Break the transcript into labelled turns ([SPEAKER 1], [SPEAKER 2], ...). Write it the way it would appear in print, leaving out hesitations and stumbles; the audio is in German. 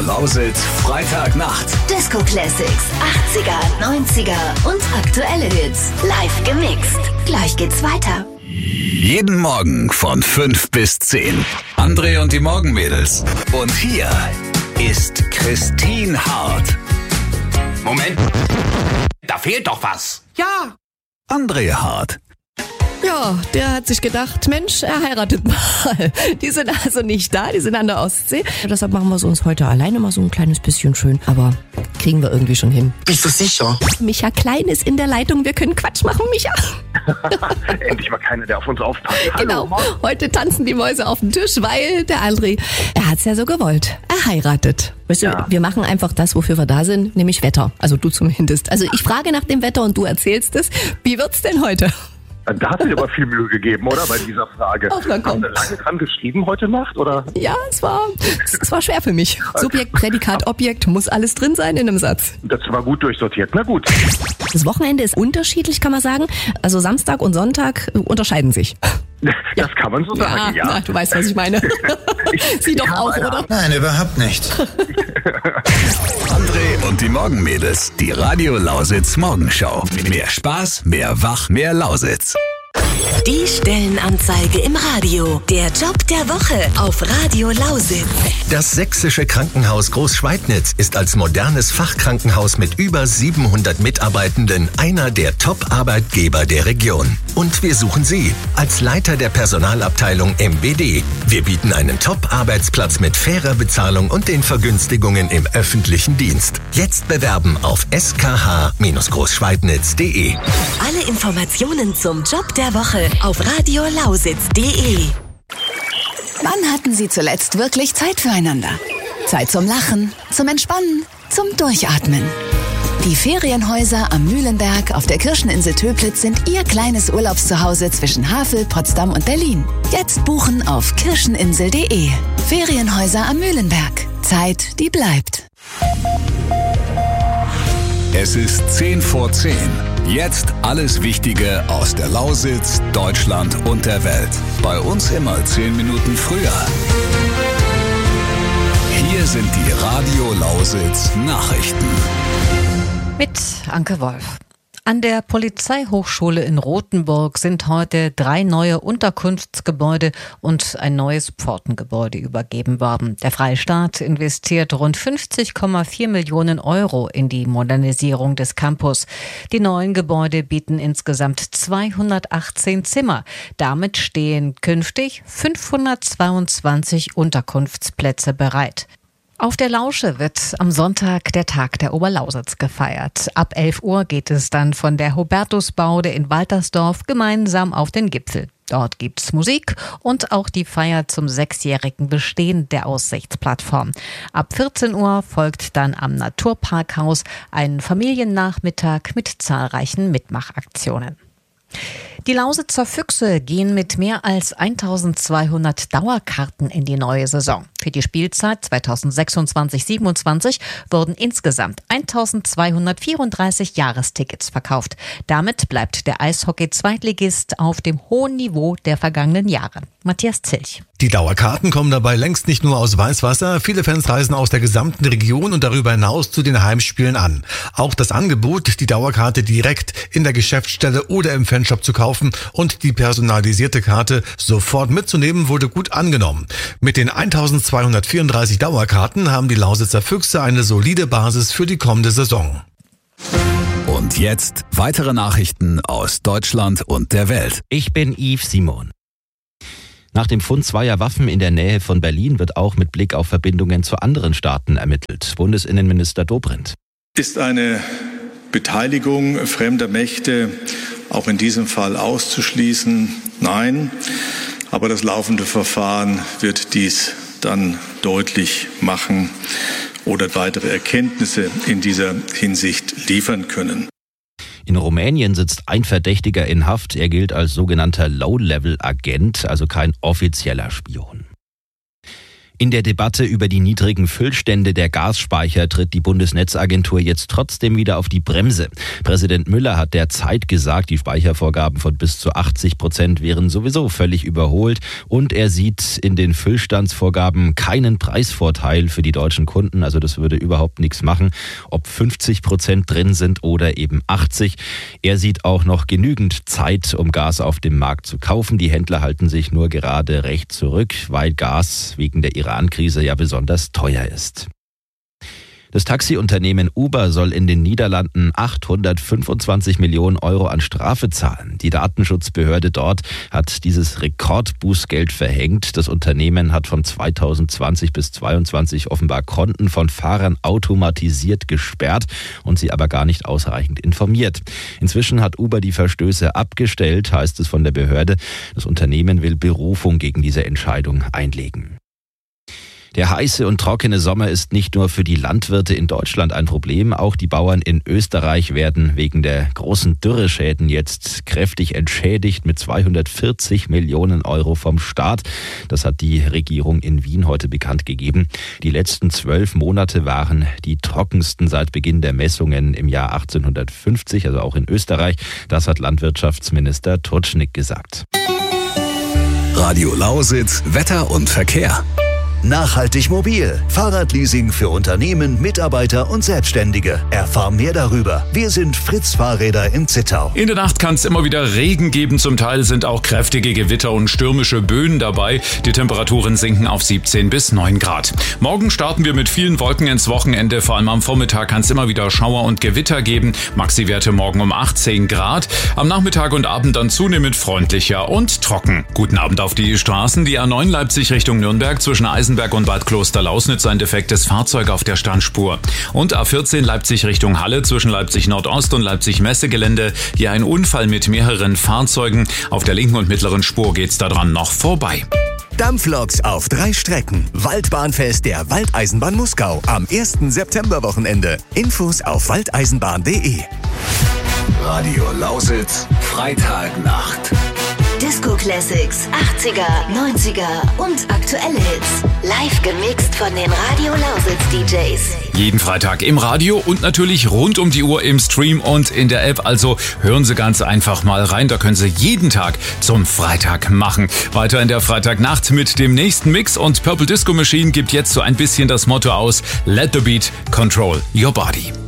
[SPEAKER 1] Lausitz, Freitagnacht.
[SPEAKER 2] Disco Classics, 80er, 90er und aktuelle Hits. Live gemixt. Gleich geht's weiter.
[SPEAKER 1] Jeden Morgen von 5 bis 10. André und die Morgenmädels. Und hier ist Christine Hart.
[SPEAKER 3] Moment, da fehlt doch was.
[SPEAKER 4] Ja.
[SPEAKER 1] André Hart.
[SPEAKER 4] Ja, der hat sich gedacht, Mensch, er heiratet mal. Die sind also nicht da, die sind an der Ostsee. Deshalb machen wir es uns heute alleine mal so ein kleines bisschen schön. Aber kriegen wir irgendwie schon hin.
[SPEAKER 5] Bist du sicher?
[SPEAKER 4] Micha Klein ist in der Leitung, wir können Quatsch machen, Micha.
[SPEAKER 6] Endlich mal keiner, der auf uns aufpasst.
[SPEAKER 4] Genau, heute tanzen die Mäuse auf dem Tisch, weil der André, er hat's ja so gewollt. Er heiratet. Weißt du, wir machen einfach das, wofür wir da sind, nämlich Wetter. Also du zumindest. Also ich frage nach dem Wetter und du erzählst es. Wie wird's denn heute?
[SPEAKER 6] Da hast du dir aber viel Mühe gegeben, oder? Bei dieser Frage.
[SPEAKER 4] Ach, na komm.
[SPEAKER 6] Hast du lange dran geschrieben heute Nacht, oder?
[SPEAKER 4] Ja, es war schwer für mich. Subjekt, Prädikat, Objekt, muss alles drin sein in einem Satz.
[SPEAKER 6] Das war gut durchsortiert. Na gut.
[SPEAKER 4] Das Wochenende ist unterschiedlich, kann man sagen. Also Samstag und Sonntag unterscheiden sich.
[SPEAKER 6] Das kann man so sagen, ja.
[SPEAKER 4] Na, du weißt, was ich meine. Sie doch auch, oder?
[SPEAKER 5] Nein, überhaupt nicht.
[SPEAKER 1] André und die Morgenmädels. Die Radio Lausitz Morgenshow. Mehr Spaß, mehr Wach, mehr Lausitz.
[SPEAKER 2] Die Stellenanzeige im Radio. Der Job der Woche auf Radio Lausitz.
[SPEAKER 7] Das Sächsische Krankenhaus Großschweidnitz ist als modernes Fachkrankenhaus mit über 700 Mitarbeitenden einer der Top-Arbeitgeber der Region. Und wir suchen Sie als Leiter der Personalabteilung MBD. Wir bieten einen Top-Arbeitsplatz mit fairer Bezahlung und den Vergünstigungen im öffentlichen Dienst. Jetzt bewerben auf skh-großschweidnitz.de.
[SPEAKER 2] Alle Informationen zum Job der Woche auf radiolausitz.de.
[SPEAKER 8] Wann hatten Sie zuletzt wirklich Zeit füreinander? Zeit zum Lachen, zum Entspannen, zum Durchatmen. Die Ferienhäuser am Mühlenberg auf der Kircheninsel Töplitz sind Ihr kleines Urlaubszuhause zwischen Havel, Potsdam und Berlin. Jetzt buchen auf kircheninsel.de. Ferienhäuser am Mühlenberg. Zeit, die bleibt.
[SPEAKER 1] Es ist 10 vor 10. Jetzt alles Wichtige aus der Lausitz, Deutschland und der Welt. Bei uns immer 10 Minuten früher. Hier sind die Radio Lausitz Nachrichten.
[SPEAKER 9] Mit Anke Wolf. An der Polizeihochschule in Rothenburg sind heute 3 neue Unterkunftsgebäude und ein neues Pfortengebäude übergeben worden. Der Freistaat investiert rund 50,4 Millionen Euro in die Modernisierung des Campus. Die neuen Gebäude bieten insgesamt 218 Zimmer. Damit stehen künftig 522 Unterkunftsplätze bereit. Auf der Lausche wird am Sonntag der Tag der Oberlausitz gefeiert. Ab 11 Uhr geht es dann von der Hubertusbaude in Waltersdorf gemeinsam auf den Gipfel. Dort gibt's Musik und auch die Feier zum 6-jährigen Bestehen der Aussichtsplattform. Ab 14 Uhr folgt dann am Naturparkhaus ein Familiennachmittag mit zahlreichen Mitmachaktionen. Die Lausitzer Füchse gehen mit mehr als 1200 Dauerkarten in die neue Saison. Für die Spielzeit 2026/27 wurden insgesamt 1234 Jahrestickets verkauft. Damit bleibt der Eishockey-Zweitligist auf dem hohen Niveau der vergangenen Jahre. Matthias Zilch.
[SPEAKER 10] Die Dauerkarten kommen dabei längst nicht nur aus Weißwasser. Viele Fans reisen aus der gesamten Region und darüber hinaus zu den Heimspielen an. Auch das Angebot, die Dauerkarte direkt in der Geschäftsstelle oder im Fanshop zu kaufen und die personalisierte Karte sofort mitzunehmen, wurde gut angenommen. Mit den 1234 Dauerkarten haben die Lausitzer Füchse eine solide Basis für die kommende Saison.
[SPEAKER 1] Und jetzt weitere Nachrichten aus Deutschland und der Welt.
[SPEAKER 11] Ich bin Yves Simon. Nach dem Fund zweier Waffen in der Nähe von Berlin wird auch mit Blick auf Verbindungen zu anderen Staaten ermittelt. Bundesinnenminister Dobrindt.
[SPEAKER 12] Ist eine Beteiligung fremder Mächte auch in diesem Fall auszuschließen? Nein. Aber das laufende Verfahren wird dies dann deutlich machen oder weitere Erkenntnisse in dieser Hinsicht liefern können.
[SPEAKER 11] In Rumänien sitzt ein Verdächtiger in Haft. Er gilt als sogenannter Low-Level-Agent, also kein offizieller Spion. In der Debatte über die niedrigen Füllstände der Gasspeicher tritt die Bundesnetzagentur jetzt trotzdem wieder auf die Bremse. Präsident Müller hat der Zeit gesagt, die Speichervorgaben von bis zu 80% wären sowieso völlig überholt und er sieht in den Füllstandsvorgaben keinen Preisvorteil für die deutschen Kunden. Also das würde überhaupt nichts machen, ob 50% drin sind oder eben 80. Er sieht auch noch genügend Zeit, um Gas auf dem Markt zu kaufen. Die Händler halten sich nur gerade recht zurück, weil Gas wegen der Iran-Krise ja besonders teuer ist. Das Taxiunternehmen Uber soll in den Niederlanden 825 Millionen Euro an Strafe zahlen. Die Datenschutzbehörde dort hat dieses Rekordbußgeld verhängt. Das Unternehmen hat von 2020 bis 2022 offenbar Konten von Fahrern automatisiert gesperrt und sie aber gar nicht ausreichend informiert. Inzwischen hat Uber die Verstöße abgestellt, heißt es von der Behörde. Das Unternehmen will Berufung gegen diese Entscheidung einlegen. Der heiße und trockene Sommer ist nicht nur für die Landwirte in Deutschland ein Problem, auch die Bauern in Österreich werden wegen der großen Dürreschäden jetzt kräftig entschädigt mit 240 Millionen Euro vom Staat. Das hat die Regierung in Wien heute bekannt gegeben. Die letzten 12 Monate waren die trockensten seit Beginn der Messungen im Jahr 1850, also auch in Österreich. Das hat Landwirtschaftsminister Tutschnig gesagt.
[SPEAKER 1] Radio Lausitz, Wetter und Verkehr.
[SPEAKER 5] Nachhaltig mobil. Fahrradleasing für Unternehmen, Mitarbeiter und Selbstständige. Erfahr mehr darüber. Wir sind Fritz Fahrräder in Zittau.
[SPEAKER 13] In der Nacht kann es immer wieder Regen geben. Zum Teil sind auch kräftige Gewitter und stürmische Böen dabei. Die Temperaturen sinken auf 17 bis 9 Grad. Morgen starten wir mit vielen Wolken ins Wochenende. Vor allem am Vormittag kann es immer wieder Schauer und Gewitter geben. Maxi-Werte morgen um 18 Grad. Am Nachmittag und Abend dann zunehmend freundlicher und trocken. Guten Abend auf die Straßen. Die A9 Leipzig Richtung Nürnberg zwischen Eisenberg und Bad Kloster-Lausnitz ein defektes Fahrzeug auf der Standspur. Und A14 Leipzig Richtung Halle zwischen Leipzig Nordost und Leipzig Messegelände. Hier ein Unfall mit mehreren Fahrzeugen. Auf der linken und mittleren Spur geht's daran noch vorbei.
[SPEAKER 5] Dampfloks auf 3 Strecken. Waldbahnfest der Waldeisenbahn Muskau am 1. Septemberwochenende. Infos auf waldeisenbahn.de.
[SPEAKER 1] Radio Lausitz, Freitagnacht.
[SPEAKER 2] Disco Classics, 80er, 90er und aktuelle Hits. Live gemixt von den Radio Lausitz DJs.
[SPEAKER 13] Jeden Freitag im Radio und natürlich rund um die Uhr im Stream und in der App. Also hören Sie ganz einfach mal rein. Da können Sie jeden Tag zum Freitag machen. Weiter in der Freitagnacht mit dem nächsten Mix. Und Purple Disco Machine gibt jetzt so ein bisschen das Motto aus: Let the beat control your body.